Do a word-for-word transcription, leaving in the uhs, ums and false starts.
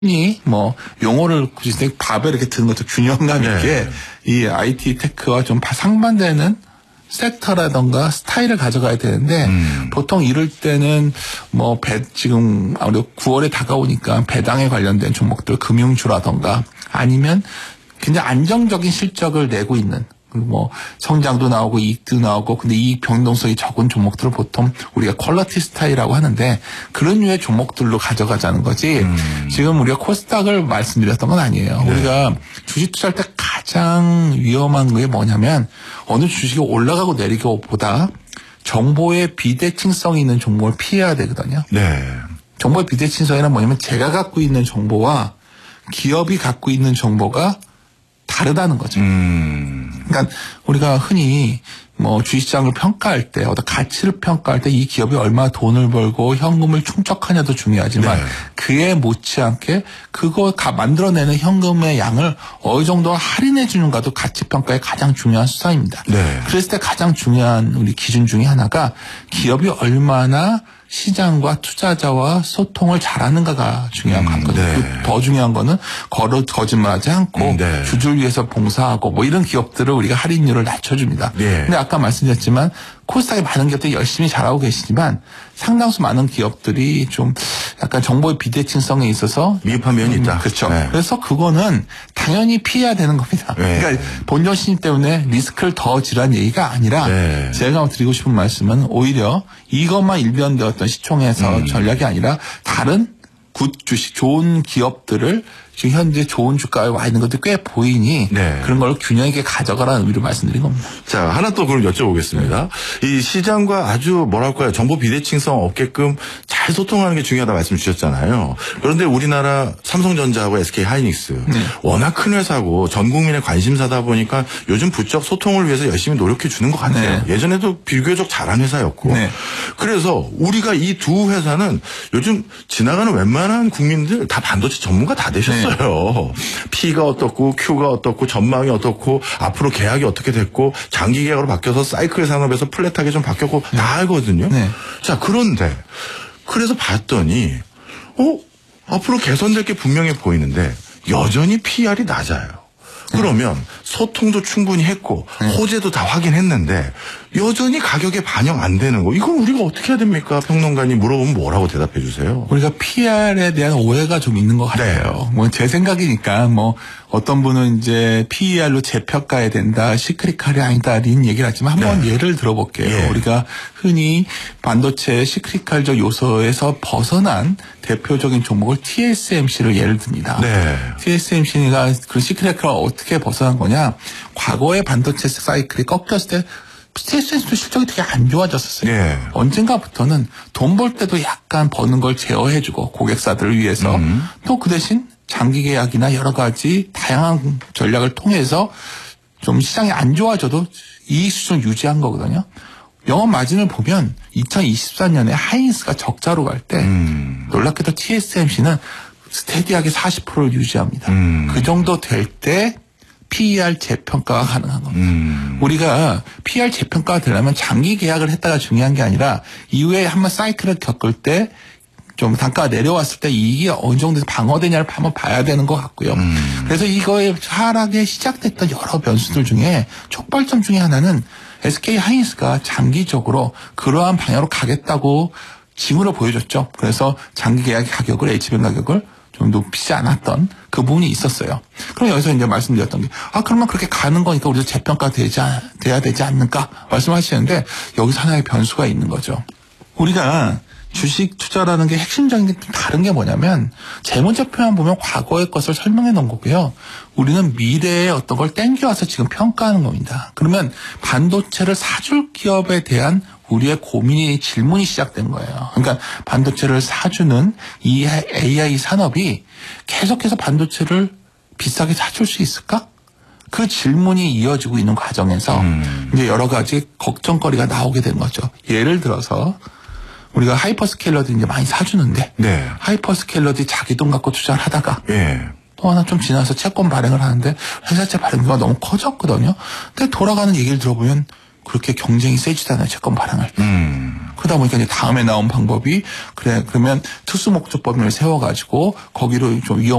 흔히 뭐 용어를 굳이 밥에 이렇게 드는 것도 균형감 있게 네. 이 아이티 테크와 좀 상반되는 섹터라던가 스타일을 가져가야 되는데 음. 보통 이럴 때는 뭐 배, 지금 아무래도 구월에 다가오니까 배당에 관련된 종목들 금융주라던가 아니면 굉장히 안정적인 실적을 내고 있는 뭐 성장도 나오고 이익도 나오고 근데 이익 변동성이 적은 종목들을 보통 우리가 퀄리티 스타일이라고 하는데 그런 류의 종목들로 가져가자는 거지. 음. 지금 우리가 코스닥을 말씀드렸던 건 아니에요. 네. 우리가 주식 투자할 때 가장 위험한 게 뭐냐면 어느 주식이 올라가고 내리고보다 정보의 비대칭성이 있는 종목을 피해야 되거든요. 네. 정보의 비대칭성이란 뭐냐면 제가 갖고 있는 정보와 기업이 갖고 있는 정보가 다르다는 거죠. 음. 그러니까 우리가 흔히 뭐 주식시장을 평가할 때 어떤 가치를 평가할 때 이 기업이 얼마나 돈을 벌고 현금을 충족하냐도 중요하지만 네. 그에 못지않게 그거 만들어내는 현금의 양을 어느 정도 할인해 주는가도 가치 평가의 가장 중요한 수단입니다. 네. 그랬을 때 가장 중요한 우리 기준 중에 하나가 기업이 얼마나 시장과 투자자와 소통을 잘하는가가 중요한 음, 거거든요. 네. 더 중요한 거는 거로 거짓말하지 않고 음, 네. 주주를 위해서 봉사하고 뭐 이런 기업들을 우리가 할인율을 낮춰줍니다. 네. 근데 아까 말씀드렸지만 코스닥에 많은 기업들이 열심히 잘하고 계시지만 상당수 많은 기업들이 좀 약간 정보의 비대칭성에 있어서 미흡한 면이 음, 있다. 그렇죠. 네. 그래서 그거는 당연히 피해야 되는 겁니다. 네. 그러니까 본전 신입 때문에 리스크를 더 지란 얘기가 아니라 네. 제가 드리고 싶은 말씀은 오히려 이것만 일변되었던 시총에서 음. 전략이 아니라 다른 굿 주식 좋은 기업들을 지금 현재 좋은 주가에 와 있는 것도 꽤 보이니 네. 그런 걸 균형 있게 가져가라는 의미로 말씀드린 겁니다. 자, 하나 또 그럼 여쭤보겠습니다. 네. 이 시장과 아주 뭐랄까요 정보 비대칭성 없게끔 잘 소통하는 게 중요하다 말씀 주셨잖아요. 그런데 우리나라 삼성전자하고 에스케이 하이닉스 네. 워낙 큰 회사고 전 국민의 관심사다 보니까 요즘 부쩍 소통을 위해서 열심히 노력해 주는 것 같아요. 네. 예전에도 비교적 잘한 회사였고 네. 그래서 우리가 이 두 회사는 요즘 지나가는 웬만한 국민들 다 반도체 전문가 다 되셨어요. 네. P가 어떻고 Q가 어떻고 전망이 어떻고 앞으로 계약이 어떻게 됐고 장기 계약으로 바뀌어서 사이클 산업에서 플랫하게 좀 바뀌었고 네. 다 알거든요. 네. 자, 그런데 그래서 봤더니 어? 앞으로 개선될 게 분명해 보이는데 여전히 피이알이 낮아요. 그러면 네. 소통도 충분히 했고 네. 호재도 다 확인했는데 여전히 가격에 반영 안 되는 거. 이건 우리가 어떻게 해야 됩니까? 평론가님 물어보면 뭐라고 대답해 주세요. 우리가 피이알에 대한 오해가 좀 있는 것 같아요. 네. 뭐 제 생각이니까 뭐 어떤 분은 이제 피이알로 재평가해야 된다. 시크릿칼이 아니다. 이런 얘기를 하지만 한번 네. 예를 들어볼게요. 예. 우리가 흔히 반도체 시크릿칼적 요소에서 벗어난 대표적인 종목을 티에스엠씨를 예를 듭니다. 네. 티에스엠씨가 그 시크릿칼을 어떻게 벗어난 거냐. 과거의 반도체 사이클이 꺾였을 때 티에스엠씨도 실적이 되게 안 좋아졌었어요. 예. 언젠가부터는 돈 벌 때도 약간 버는 걸 제어해주고 고객사들을 위해서 음. 또 그 대신 장기 계약이나 여러 가지 다양한 전략을 통해서 좀 시장이 안 좋아져도 이익 수준을 유지한 거거든요. 영업 마진을 보면 이천이십사 년에 하이닉스가 적자로 갈 때 음. 놀랍게도 티에스엠씨는 스테디하게 사십 퍼센트를 유지합니다. 음. 그 정도 될 때 피이알 재평가가 가능한 겁니다. 음. 우리가 피이알 재평가가 되려면 장기 계약을 했다가 중요한 게 아니라 이후에 한번 사이클을 겪을 때 좀 단가가 내려왔을 때 이익이 어느 정도 방어되냐를 한번 봐야 되는 것 같고요. 음. 그래서 이거에 하락에 시작됐던 여러 변수들 중에 촉발점 중에 하나는 에스케이 하이닉스가 장기적으로 그러한 방향으로 가겠다고 징후를 보여줬죠. 그래서 장기 계약 가격을 에이치비엠 가격을 좀 높이지 않았던 그 부분이 있었어요. 그럼 여기서 이제 말씀드렸던 게, 아, 그러면 그렇게 가는 거니까 우리도 재평가 되지, 돼야 되지 않는가 말씀하시는데 여기서 하나의 변수가 있는 거죠. 우리가 주식 투자라는 게 핵심적인 게 좀 다른 게 뭐냐면 재무제표만 보면 과거의 것을 설명해 놓은 거고요. 우리는 미래의 어떤 걸 땡겨와서 지금 평가하는 겁니다. 그러면 반도체를 사줄 기업에 대한 우리의 고민이 질문이 시작된 거예요. 그러니까 반도체를 사주는 이 에이아이 산업이 계속해서 반도체를 비싸게 사줄 수 있을까? 그 질문이 이어지고 있는 과정에서 음. 이제 여러 가지 걱정거리가 나오게 된 거죠. 예를 들어서 우리가 하이퍼스케일러들이 이제 많이 사주는데 네. 하이퍼스케일러들이 자기 돈 갖고 투자를 하다가 네. 또 하나 좀 지나서 채권 발행을 하는데 회사채 발행료가 너무 커졌거든요. 근데 돌아가는 얘기를 들어보면 그렇게 경쟁이 세지도 않아요. 채권 발행할 때. 음. 그러다 보니까 이제 다음에 나온 방법이 그래 그러면 특수목적법인을 세워가지고 거기로 좀 위험